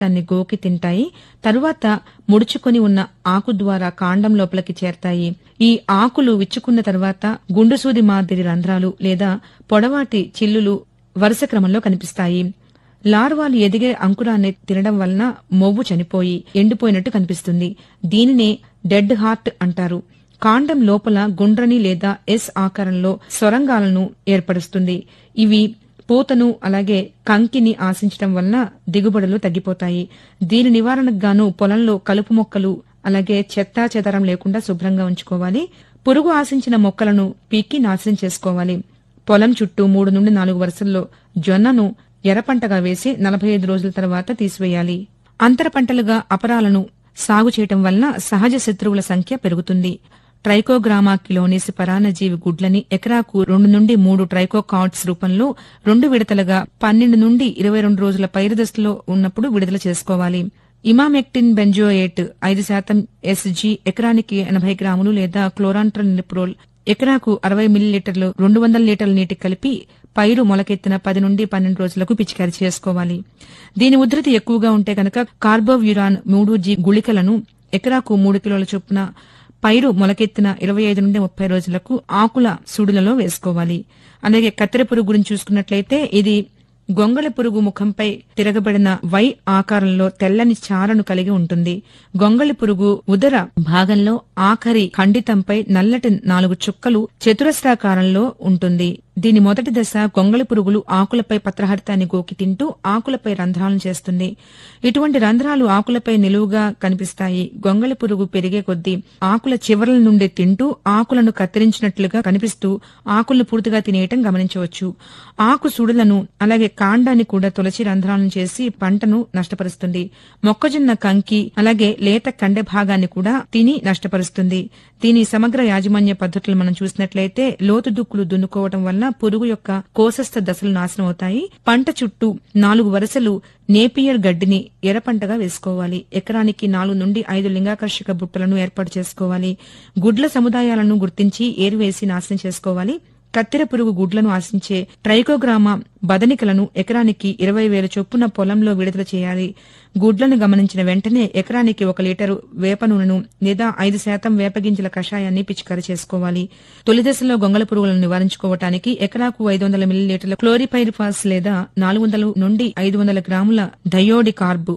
దాన్ని గోకి తింటాయి. తరువాత ముడుచుకొని ఉన్న ఆకు ద్వారా కాండం లోపలికి చేరతాయి. ఈ ఆకులు విచ్చుకున్న తర్వాత గుండుసూది మాదిరి రంధ్రాలు లేదా పొడవాటి చిల్లులు వరుస క్రమంలో కనిపిస్తాయి. లార్వాలు ఎదిగే అంకురాన్ని తినడం వలన మొవ్వు చనిపోయి ఎండిపోయినట్టు కనిపిస్తుంది. దీనినే డెడ్ హార్ట్ అంటారు. కాండం లోపల గుండ్రని లేదా ఎస్ ఆకారంలో సొరంగాలను ఏర్పరుస్తుంది. ఇవి పూతను అలాగే కంకిని ఆశించడం వలన దిగుబడులు తగ్గిపోతాయి. దీని నివారణకు గాను పొలంలో కలుపు మొక్కలు అలాగే చెత్తా చెదారం లేకుండా శుభ్రంగా ఉంచుకోవాలి. పురుగు ఆశించిన మొక్కలను పీక్కి నాశనం చేసుకోవాలి. పొలం చుట్టూ 3 నుండి 4 వరుసల్లో జొన్నను ఎర్రపంటగా వేసి 45 రోజుల తర్వాత తీసివేయాలి. అంతర పంటలుగా అపరాలను సాగు చేయటం వలన సహజ శత్రువుల సంఖ్య పెరుగుతుంది. ట్రైకోగ్రామా కిలోనిస్ పరాన్నజీవి గుడ్లని ఎకరాకు 2 నుండి 3 ట్రైకోకాట్స్ రూపంలో 2 విడతలుగా 12 నుండి 22 రోజుల పైరు దశలో ఉన్నప్పుడు విడుదల చేసుకోవాలి. ఇమామెక్టిన్ బెంజోయేట్ 5% ఎస్జీ ఎకరానికి 80 గ్రాములు లేదా క్లోరాంట్రనిప్రోల్ ఎకరాకు 60 మిల్లీలీటర్లు 200 లీటర్ల నీటి కలిపి పైరు మొలకెత్తిన 10 నుండి 12 రోజులకు పిచికారీ చేసుకోవాలి. దీని ఉధృతి ఎక్కువగా ఉంటే కనుక కార్బోవ్యురాన్ 3G గుళికలను ఎకరాకు 3 కిలోల చొప్పున పైరు మొలకెత్తిన 25 నుండి 30 రోజులకు ఆకుల సుడులలో వేసుకోవాలి. అలాగే కత్తెర పురుగు గురించి చూసుకున్నట్లయితే ఇది గొంగళి పురుగు ముఖంపై తిరగబడిన వై ఆకారంలో తెల్లని చారను కలిగి ఉంటుంది. గొంగళి పురుగు ఉదర భాగంలో ఆఖరి ఖండితంపై నల్లటి 4 చుక్కలు చతురస్రాకారంలో ఉంటుంది. దీని మొదటి దశ గొంగళి పురుగులు ఆకులపై పత్రహరితాన్ని గోకి తింటూ ఆకులపై రంధ్రాలను చేస్తుంది. ఇటువంటి రంధ్రాలు ఆకులపై నిలువుగా కనిపిస్తాయి. గొంగళి పురుగు పెరిగే కొద్దీ ఆకుల చివరల నుండి తింటూ ఆకులను కత్తిరించినట్లుగా కనిపిస్తూ ఆకులను పూర్తిగా తినేయటం గమనించవచ్చు. ఆకు సుడులను అలాగే కాండాన్ని కూడా తొలచి రంధ్రాలను చేసి పంటను నష్టపరుస్తుంది. మొక్కజొన్న కంకి అలాగే లేత కండె భాగాన్ని కూడా తిని నష్టపరుస్తుంది. దీని సమగ్ర యాజమాన్య పద్ధతులు మనం చూసినట్లయితే లోతు దుక్కులు దున్నుకోవడం వలన పురుగు యొక్క కోశస్థ దశలు నాశనం అవుతాయి. పంట చుట్టూ 4 వరుసలు నేపియర్ గడ్డిని ఎర్రపంటగా వేసుకోవాలి. ఎకరానికి 4 నుండి 5 లింగాకర్షక బుట్టలను ఏర్పాటు చేసుకోవాలి. గుడ్ల సముదాయాలను గుర్తించి ఏరివేసి నాశనం చేసుకోవాలి. కత్తెర పురుగు గుడ్లను ఆశించే ట్రైకోగ్రామా బదనికలను ఎకరానికి 20,000 చొప్పున పొలంలో విడుదల చేయాలి. గుడ్లను గమనించిన వెంటనే ఎకరానికి 1 లీటరు వేప నూనెను లేదా 5% వేపగింజల కషాయాన్ని పిచికారీ చేసుకోవాలి. తొలి దశలో గొంగళి పురుగులను నివారించుకోవటానికి ఎకరాకు 500 మిల్లీలీటర్ల క్లోరిపైరిఫాస్ లేదా 400 నుండి 500 గ్రాముల థయోడి కార్బ్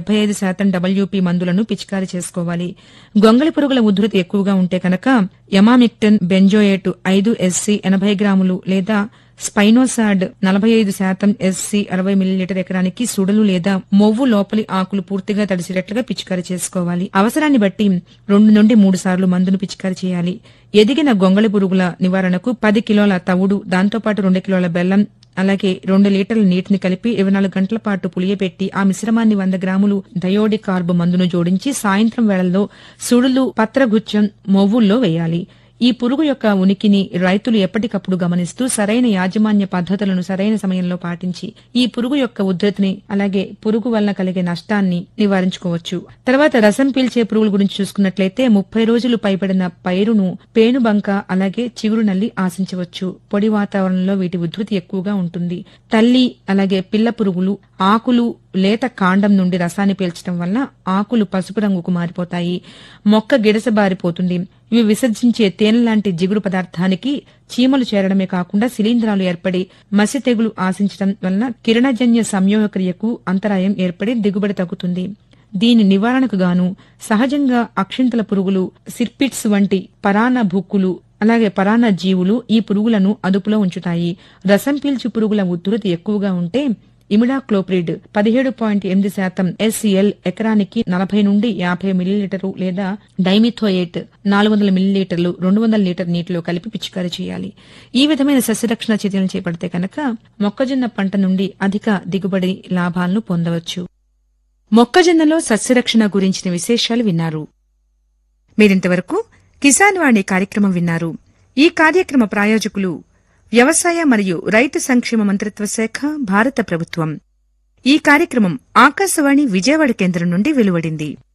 75% WP మందులను పిచికారీ చేసుకోవాలి. గొంగళి పురుగుల ఉధృతి ఎక్కువగా ఉంటే కనుక ఎమామిక్టన్ బెంజోయేట్ 5SC 80 గ్రాములు లేదా స్పైనోసాడ్ 45% SC 60 మిల్లీలీటర్ ఎకరానికి సుడలు లేదా మొవ్వు లోపలి ఆకులు పూర్తిగా తడిసేటట్లుగా పిచికారీ చేసుకోవాలి. అవసరాన్ని బట్టి 2 నుండి 3 సార్లు మందును పిచికారీ చేయాలి. ఎదిగిన గొంగళి పురుగుల నివారణకు 10 కిలోల తవుడు, దాంతోపాటు 2 కిలోల బెల్లం అలాగే 2 లీటర్ల నీటిని కలిపి 24 గంటల పాటు పులియబెట్టి ఆ మిశ్రమాన్ని 100 గ్రాములు థయోడి కార్బ్ మందును జోడించి సాయంత్రం వేళల్లో సుడులు, పత్రగుచ్చం, మొవ్వుల్లో వేయాలి. ఈ పురుగు యొక్క ఉనికిని రైతులు ఎప్పటికప్పుడు గమనిస్తూ సరైన యాజమాన్య పద్ధతులను సరైన సమయంలో పాటించి ఈ పురుగు యొక్క ఉధృతిని అలాగే పురుగు వలన కలిగే నష్టాన్ని నివారించుకోవచ్చు. తర్వాత రసం పీల్చే పురుగుల గురించి చూసుకున్నట్లయితే 30 రోజులు పైబడిన పైరును పేనుబంక అలాగే చిగురు నల్లి ఆశించవచ్చు. పొడి వాతావరణంలో వీటి ఉధృతి ఎక్కువగా ఉంటుంది. తల్లి అలాగే పిల్ల పురుగులు ఆకులు లేత కాండం నుండి రసాన్ని పీల్చడం వల్ల ఆకులు పసుపు రంగుకు మారిపోతాయి. మొక్క గిడసబారిపోతుంది. ఇవి విసర్జించే తేనె లాంటి జిగురు పదార్థానికి చీమలు చేరడమే కాకుండా శిలీంధ్రాలు ఏర్పడి మసి తెగులు ఆశించడం వలన కిరణజన్య సంయోగక్రియకు అంతరాయం ఏర్పడి దిగుబడి తగ్గుతుంది. దీని నివారణకు గాను సహజంగా అక్షింతల పురుగులు, సిర్పిట్స్ వంటి పరాన్న భుక్కులు అలాగే పరాన్న జీవులు ఈ పురుగులను అదుపులో ఉంచుతాయి. రసం పీల్చు పురుగుల ఉధృతి ఎక్కువగా ఉంటే ఇమిడాక్లోప్రిడ్ 17.8% SCL ఎకరానికి 40 నుండి 50 మిల్లీలీటరు లేదా డైమిథోయేట్ 400 మిల్లీలీటర్లు 200 లీటర్ నీటిలో కలిపి పిచికారీ చేయాలి. ఈ విధమైన సస్యరక్షణ చర్యలు చేపడితే కనుక మొక్కజొన్న పంట నుండి అధిక దిగుబడి లాభాలను పొందవచ్చు. మొక్కజొన్నలో సస్యరక్షణ గురించిన విశేషాలు విన్నారు. మీరింతవరకు కిసాన్ వాణి కార్యక్రమం విన్నారు. ఈ కార్యక్రమ ప్రాయోజకులు వ్యవసాయ మరియు రైతు సంక్షేమ మంత్రిత్వ శాఖ, భారత ప్రభుత్వం. ఈ కార్యక్రమం ఆకాశవాణి విజయవాడ కేంద్రం నుండి వెలువడింది.